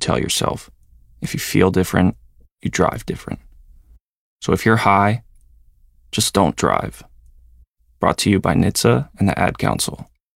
tell yourself. If you feel different, you drive different. So if you're high, just don't drive. Brought to you by NHTSA and the Ad Council.